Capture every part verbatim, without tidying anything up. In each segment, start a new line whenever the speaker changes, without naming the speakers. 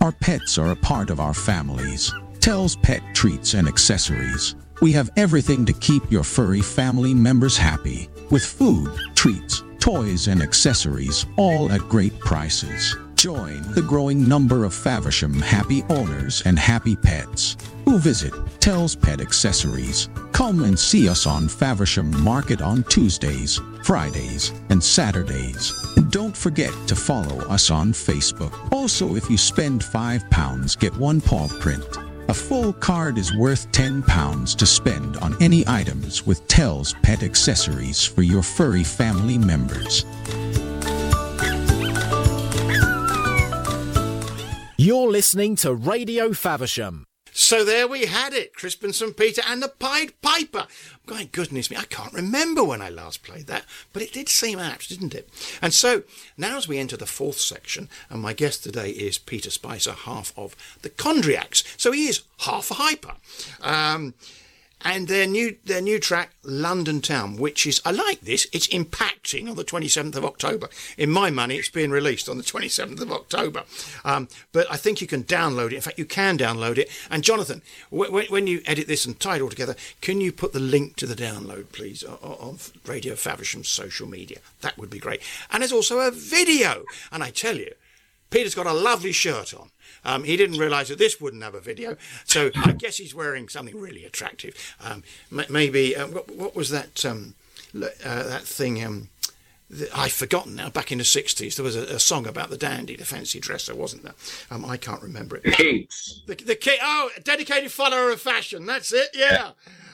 Our pets are a part of our families. Tell's Pet Treats and Accessories. We have everything to keep your furry family members happy, with food, treats, toys, and accessories, all at great prices. Join the growing number of Faversham happy owners and happy pets who visit Tell's Pet Accessories. Come and see us on Faversham Market on Tuesdays, Fridays, and Saturdays. And don't forget to follow us on Facebook. Also, if you spend five pounds, get one paw print. A full card is worth ten pounds to spend on any items with Tell's Pet Accessories for your furry family members.
You're listening to Radio Faversham.
So there we had it, Crispin Saint Peter and the Pied Piper. My goodness me, I can't remember when I last played that, but it did seem apt, didn't it? And so, now as we enter the fourth section, and my guest today is Peter Spicer, half of the Chondriacs. So he is half a hyper. Um... And their new their new track, London Town, which is, I like this, it's impacting on the twenty-seventh of October. In my money, it's being released on the twenty-seventh of October. Um, but I think you can download it. In fact, you can download it. And Jonathan, w- when you edit this and tie it all together, can you put the link to the download, please, on Radio Faversham's social media? That would be great. And there's also a video. And I tell you, Peter's got a lovely shirt on. Um, he didn't realise that this wouldn't have a video, so I guess he's wearing something really attractive. Um, maybe uh, what, what was that um, uh, that thing? Um, that I've forgotten now. Back in the sixties, there was a, a song about the dandy, the fancy dresser, wasn't there? Um, I can't remember it.
The Kinks.
The, the Ki- Oh, dedicated follower of fashion. That's it. Yeah.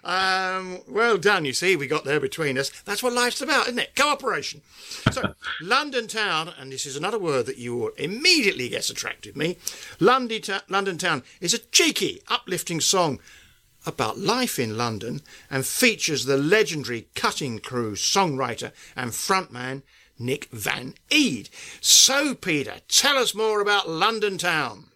Um, well done. You see, we got there between us. That's what life's about, isn't it? Cooperation. So, London Town, and this is another word that you will immediately guess attracted me. London, ta- London Town is a cheeky, uplifting song about life in London and features the legendary Cutting Crew songwriter and frontman Nick Van Eed. So, Peter, tell us more about London Town.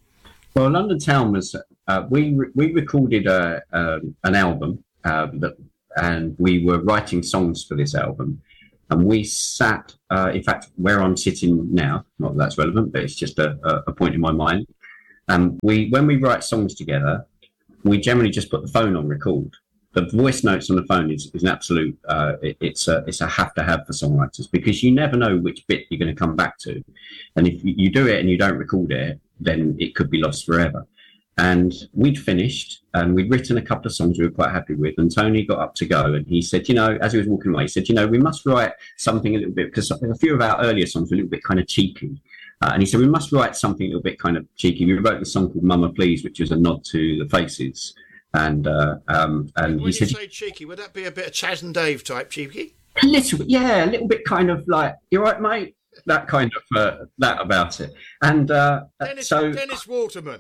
Well, London Town was uh, we re- we recorded a, um, an album uh, that, and we were writing songs for this album, and we sat. Uh, in fact, where I'm sitting now, not that that's relevant, but it's just a, a point in my mind. Um, we when we write songs together, we generally just put the phone on record. The voice notes on the phone is, is an absolute. Uh, it, it's a it's a have to have for songwriters, because you never know which bit you're going to come back to, and if you do it and you don't record it, then it could be lost forever. And we'd finished and we'd written a couple of songs we were quite happy with, and Tony got up to go and he said, you know, as he was walking away, he said, you know, we must write something a little bit, because a few of our earlier songs were a little bit kind of cheeky. Uh, and he said, we must write something a little bit kind of cheeky. We wrote the song called Mama Please, which was a nod to the Faces. And uh, um, and
when
he
you
said,
say cheeky, would that be a bit of Chaz and Dave type cheeky?
A little bit, yeah, a little bit kind of like, you're right, mate. That kind of uh, that about it, and uh,
Dennis,
so
Dennis Waterman.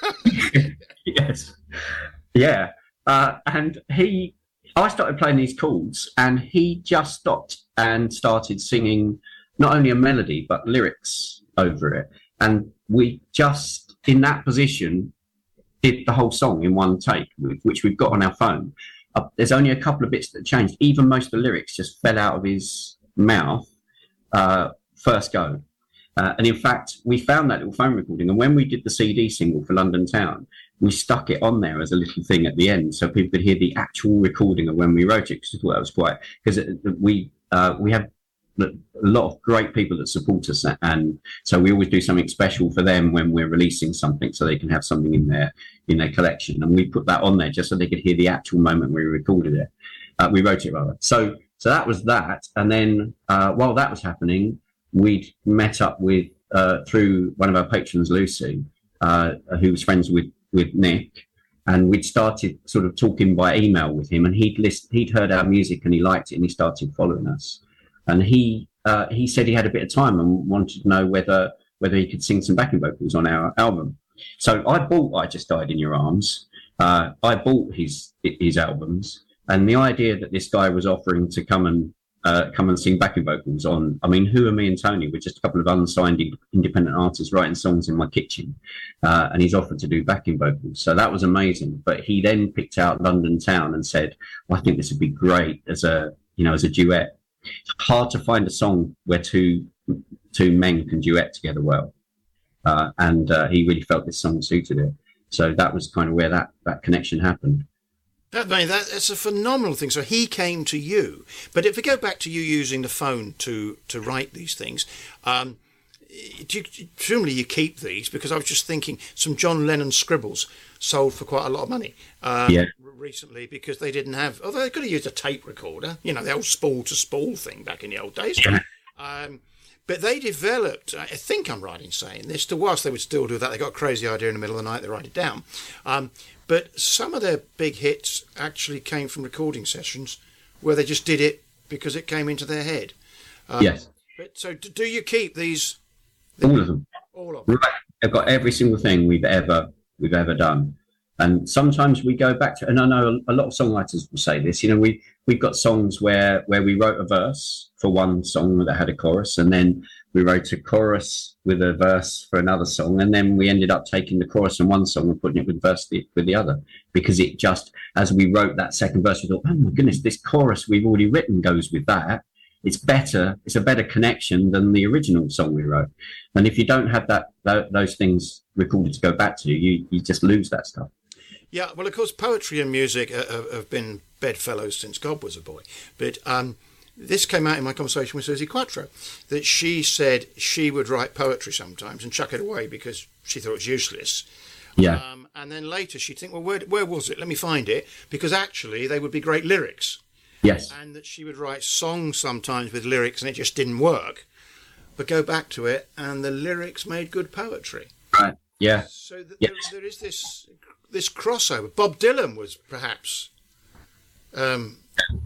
Yes, yeah, uh, and he, I started playing these chords, and he just stopped and started singing not only a melody but lyrics over it, and we just in that position did the whole song in one take, which we've got on our phone. Uh, there's only a couple of bits that changed. Even most of the lyrics just fell out of his mouth. Uh, first go. Uh, and in fact, we found that little phone recording, and when we did the C D single for London Town, we stuck it on there as a little thing at the end so people could hear the actual recording of when we wrote it, because I thought that was quite, because we uh, we have a lot of great people that support us, and so we always do something special for them when we're releasing something, so they can have something in their in their collection, and we put that on there just so they could hear the actual moment we recorded it. Uh, we wrote it rather. So so that was that, and then uh, while that was happening, we'd met up with, uh, through one of our patrons, Lucy, uh, who was friends with, with Nick, and we'd started sort of talking by email with him, and he'd list, he'd heard our music and he liked it, and he started following us. And he uh, he said he had a bit of time and wanted to know whether whether he could sing some backing vocals on our album. So I bought I Just Died in Your Arms. Uh, I bought his his albums, and the idea that this guy was offering to come and Uh, come and sing backing vocals on. I mean, who are me and Tony? We're just a couple of unsigned independent artists writing songs in my kitchen, uh, and he's offered to do backing vocals. So that was amazing. But he then picked out London Town and said, well, "I think this would be great as a, you know, as a duet." It's hard to find a song where two two men can duet together well. uh, and uh, he really felt this song suited it. So that was kind of where that, that connection happened.
That, mate, that, that's a phenomenal thing. So he came to you. But if we go back to you using the phone to, to write these things, um, do you, presumably you keep these, because I was just thinking some John Lennon scribbles sold for quite a lot of money uh,
yeah.
recently, because they didn't have, although they could have used a tape recorder, you know, the old spool to spool thing back in the old days.
Yeah.
Um, but they developed, I think I'm right in saying this, to whilst they would still do that, they got a crazy idea in the middle of the night, they write it down. Um, but some of their big hits actually came from recording sessions where they just did it because it came into their head. Um,
yes.
But so do you keep these?
All of them.
All of them.
Right. I've got every single thing we've ever we've ever done. And sometimes we go back to, and I know a lot of songwriters will say this, you know, we, we've got songs where, where we wrote a verse for one song that had a chorus, and then we wrote a chorus with a verse for another song, and then we ended up taking the chorus in one song and putting it with verse the, with the other, because it just, as we wrote that second verse, we thought, oh my goodness, this chorus we've already written goes with that. It's better, it's a better connection than the original song we wrote. And if you don't have that, th- those things recorded to go back to, you, you just lose that stuff.
Yeah, well, of course, poetry and music uh, have been bedfellows since God was a boy. But um, this came out in my conversation with Suzi Quatro, that she said she would write poetry sometimes and chuck it away because she thought it was useless.
Yeah.
Um, and then later she'd think, well, where, where was it? Let me find it. Because actually they would be great lyrics.
Yes.
And that she would write songs sometimes with lyrics and it just didn't work. But go back to it and the lyrics made good poetry.
Right, yeah.
So th-
yes.
there, there is this this crossover. Bob Dylan was perhaps um,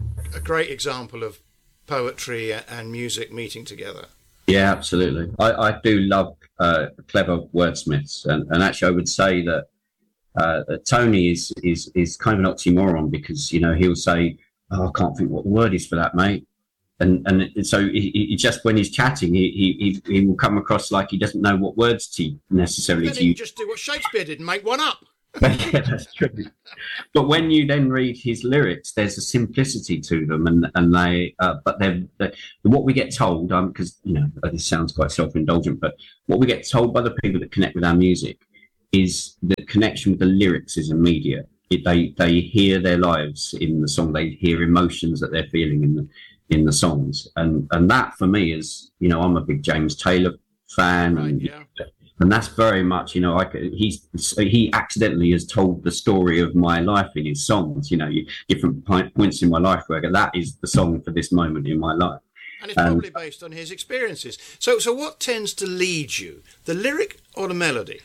a great example of poetry and music meeting together.
Yeah, absolutely. I, I do love uh, clever wordsmiths. And, and actually I would say that, uh, that Tony is, is, is kind of an oxymoron, because, you know, he'll say, oh, I can't think what the word is for that, mate. And and so he, he just when he's chatting, he, he he will come across like he doesn't know what words to necessarily
Then
to
he
use.
just do what Shakespeare did and make one up.
Yeah, that's true. But when you then read his lyrics, there's a simplicity to them, and and they, uh, but they're, they're what we get told. Um, because you know this sounds quite self-indulgent, but what we get told by the people that connect with our music is the connection with the lyrics is immediate. It, they they hear their lives in the song. They hear emotions that they're feeling in the in the songs, and and that for me is, you know, I'm a big James Taylor fan,
Right,
and
yeah.
and that's very much, you know, I could, he's he accidentally has told the story of my life in his songs. You know, you, different points in my life where I go, that is the song for this moment in my life.
And it's probably based on his experiences. So so what tends to lead you, the lyric or the melody?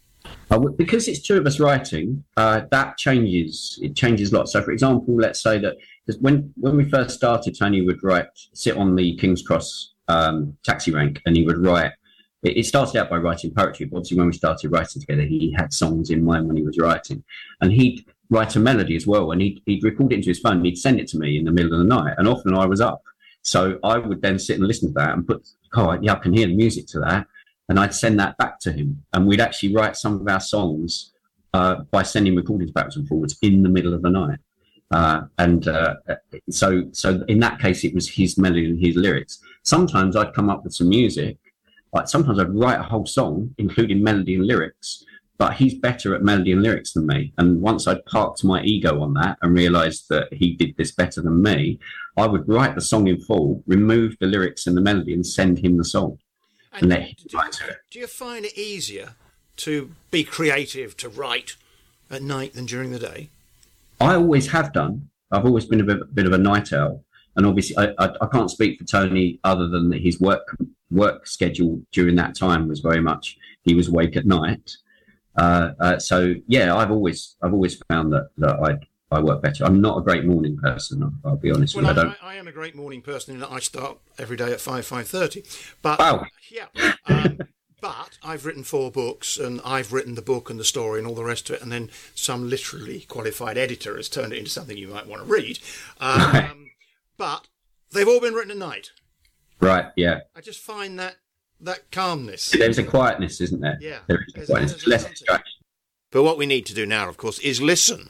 Uh, because it's two of us writing, uh, that changes. It changes a lot. So, for example, let's say that when when we first started, Tony would write, sit on the King's Cross um, taxi rank, and he would write. It, it started out by writing poetry, but obviously when we started writing together, he had songs in mind when he was writing, and he'd write a melody as well, and he'd, he'd record it into his phone, and he'd send it to me in the middle of the night, and often I was up, so I would then sit and listen to that and put, oh yeah, I can hear the music to that. And I'd send that back to him, and we'd actually write some of our songs uh, by sending recordings backwards and forwards in the middle of the night. Uh, and uh, so, so in that case, it was his melody and his lyrics. Sometimes I'd come up with some music. Like sometimes I'd write a whole song, including melody and lyrics. But he's better at melody and lyrics than me. And once I'd parked my ego on that and realised that he did this better than me, I would write the song in full, remove the lyrics and the melody, and send him the song.
And
And
do, you, do you find it easier to be creative, to write at night than during the day?
I always have done. I've always been a bit, bit of a night owl, and obviously I, I, I can't speak for Tony other than that his work work schedule during that time was very much he was awake at night. Uh, uh, so yeah, I've always I've always found that that I I work better. I'm not a great morning person. I'll, I'll be honest
well,
with you. I,
I,
don't...
I am a great morning person in that I start every day at five five thirty. But
Wow.
yeah. Um, But I've written four books, and I've written the book and the story and all the rest of it, and then some literally qualified editor has turned it into something you might want to read. Um,
Right.
But they've all been written at night.
Right. Yeah.
I just find that that calmness.
There's a quietness, isn't there?
Yeah.
There is a
There's-
quietness.
there's
Less
something.
distraction.
But what we need to do now, of course, is listen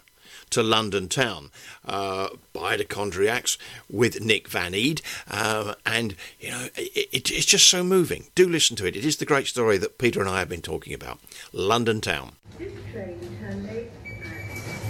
to London Town uh, by the Chondriacs with Nick Van Eed. Um, and, you know, it, it, it's just so moving. Do listen to it. It is the great story that Peter and I have been talking about. London Town.
This train terminates